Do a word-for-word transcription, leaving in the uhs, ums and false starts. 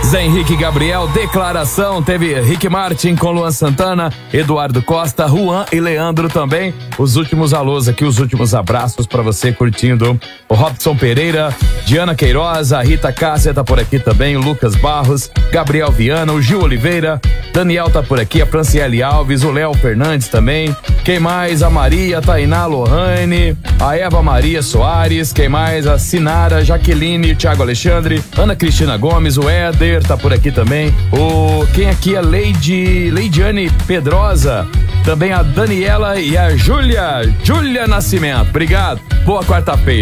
Zé Henrique Gabriel, declaração, teve Rick Martin com Luan Santana, Eduardo Costa, Juan e Leandro também. Os últimos alôs aqui, os últimos abraços pra você curtindo. O Robson Pereira, Diana Queiroz, a Rita Cássia tá por aqui também, o Lucas Barros, Gabriel Viana, o Gil Oliveira, Daniel tá por aqui, a Franciele Alves, o Léo Fernandes também. Quem mais? A Maria, a Tainá Lohane, a Eva Maria Soares, quem mais? A Sinara, Jaqueline, o Thiago Alexandre, Ana Cristina Gomes, o Éder tá por aqui também. O quem aqui é Leide, Leidiane Pedrosa, também a Daniela e a Júlia, Júlia Nascimento. Obrigado. Boa quarta-feira.